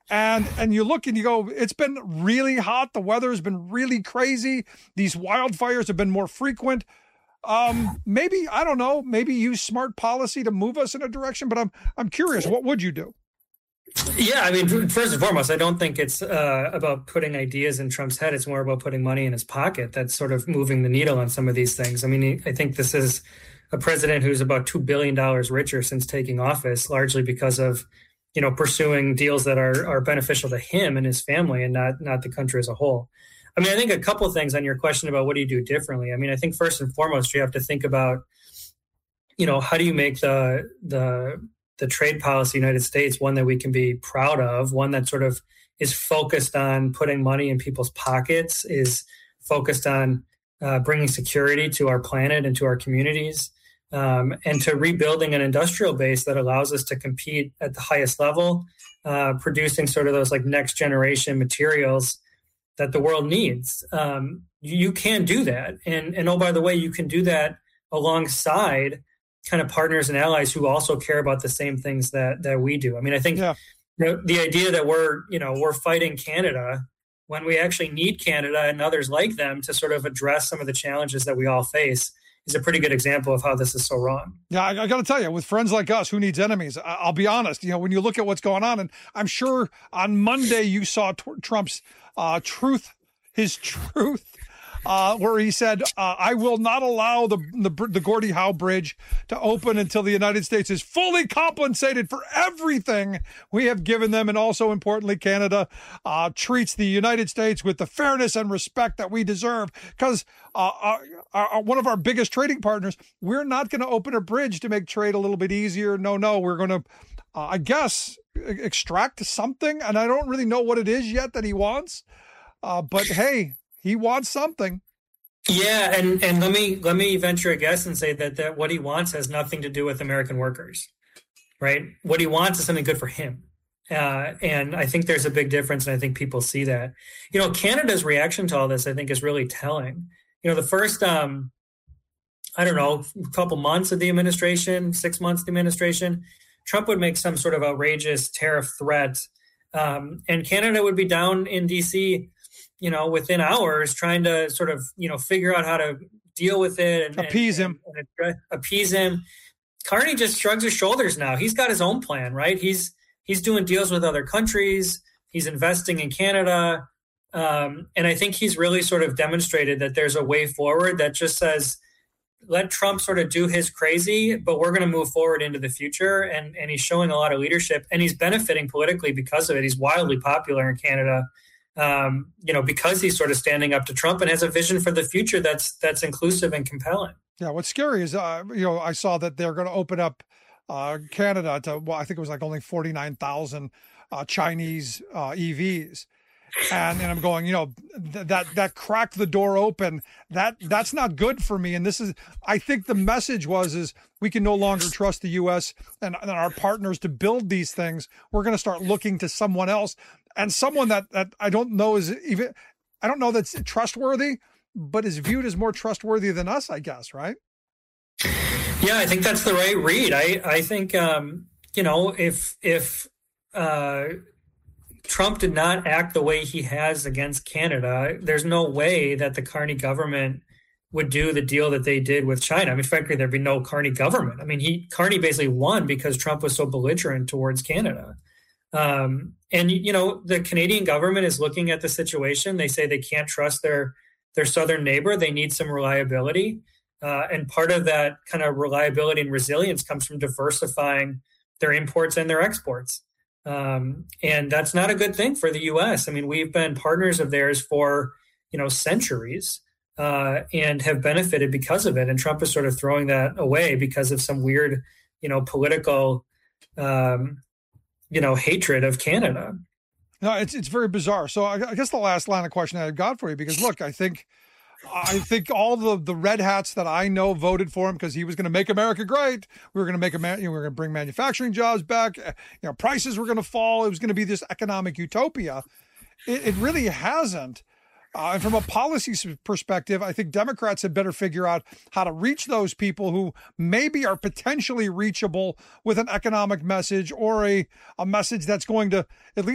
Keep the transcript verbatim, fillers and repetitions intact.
And and you look and you go, it's been really hot. The weather has been really crazy. These wildfires have been more frequent. Um, maybe, I don't know, maybe use smart policy to move us in a direction, but I'm I'm curious, what would you do? Yeah, I mean, first and foremost, I don't think it's uh, about putting ideas in Trump's head. It's more about putting money in his pocket. That's sort of moving the needle on some of these things. I mean, I think this is a president who's about two billion dollars richer since taking office, largely because of, you know, pursuing deals that are are beneficial to him and his family and not not the country as a whole. I mean, I think a couple of things on your question about what do you do differently. I mean, I think first and foremost, you have to think about, you know, how do you make the the the trade policy of the United States one that we can be proud of, one that sort of is focused on putting money in people's pockets, is focused on uh, bringing security to our planet and to our communities, um, and to rebuilding an industrial base that allows us to compete at the highest level, uh, producing sort of those like next generation materials that the world needs. Um, you can do that. And, and oh, by the way, you can do that alongside kind of partners and allies who also care about the same things that that we do. I mean, I think yeah. the, the idea that we're, you know, we're fighting Canada when we actually need Canada and others like them to sort of address some of the challenges that we all face is a pretty good example of how this is so wrong. Yeah, I, I got to tell you, with friends like us, who needs enemies? I, I'll be honest, you know, when you look at what's going on, and I'm sure on Monday you saw t- Trump's uh, truth, his truth, Uh, where he said, uh, I will not allow the, the the Gordie Howe Bridge to open until the United States is fully compensated for everything we have given them. And also, importantly, Canada uh, treats the United States with the fairness and respect that we deserve. Because uh, our, our, one of our biggest trading partners, we're not going to open a bridge to make trade a little bit easier. No, no, we're going to, uh, I guess, extract something. And I don't really know what it is yet that he wants. Uh, but hey, he wants something. Yeah, and, and let me let me venture a guess and say that, that what he wants has nothing to do with American workers, right? What he wants is something good for him. Uh, and I think there's a big difference, and I think people see that. You know, Canada's reaction to all this, I think, is really telling. You know, the first, um, I don't know, couple months of the administration, six months of the administration, Trump would make some sort of outrageous tariff threat, um, and Canada would be down in D C, you know, within hours, trying to sort of, you know, figure out how to deal with it and appease and, him, and, and appease him. Carney just shrugs his shoulders now. He's got his own plan, right? He's he's doing deals with other countries. He's investing in Canada, um, and I think he's really sort of demonstrated that there's a way forward that just says, let Trump sort of do his crazy, but we're going to move forward into the future. And and he's showing a lot of leadership, and he's benefiting politically because of it. He's wildly popular in Canada. Um, you know, because he's sort of standing up to Trump and has a vision for the future that's that's inclusive and compelling. Yeah, what's scary is, uh, you know, I saw that they're going to open up uh, Canada to, well, I think it was like only forty-nine thousand uh, Chinese uh, E Vs. And, and I'm going, you know, th- that that cracked the door open. That that's not good for me. And this is, I think the message was, is we can no longer trust the U S and, and our partners to build these things. We're going to start looking to someone else. And someone that, that I don't know is even, I don't know that's trustworthy, but is viewed as more trustworthy than us, I guess, right? Yeah, I think that's the right read. I, I think, um, you know, if, if uh, Trump did not act the way he has against Canada, there's no way that the Carney government would do the deal that they did with China. I mean, frankly, there'd be no Carney government. I mean, he Carney basically won because Trump was so belligerent towards Canada. Um, and, you know, the Canadian government is looking at the situation. They say they can't trust their their southern neighbor. They need some reliability. Uh, and part of that kind of reliability and resilience comes from diversifying their imports and their exports. Um, and that's not a good thing for the U S. I mean, we've been partners of theirs for, you know, centuries uh, and have benefited because of it. And Trump is sort of throwing that away because of some weird, you know, political um you know, hatred of Canada. No, it's it's very bizarre. So I, I guess the last line of question I've got for you, because look, I think I think all the the red hats that I know voted for him because he was going to make America great. We were going to make a you know, we were going to bring manufacturing jobs back. You know, prices were going to fall. It was going to be this economic utopia. It, it really hasn't. Uh, and from a policy perspective, I think Democrats had better figure out how to reach those people who maybe are potentially reachable with an economic message or a, a message that's going to at least